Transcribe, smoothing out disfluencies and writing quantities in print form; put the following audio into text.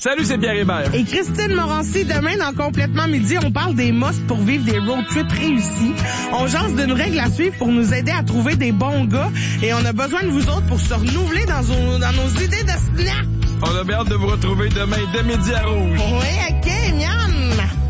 Salut, c'est Pierre Hébert. Et Christine Morancy, demain dans Complètement Midi, on parle des musts pour vivre des road trips réussis. On jase d'une règle à suivre pour nous aider à trouver des bons gars. Et on a besoin de vous autres pour se renouveler dans nos idées de snack. On a bien hâte de vous retrouver demain dès midi à Rouge. Oui, OK, miam.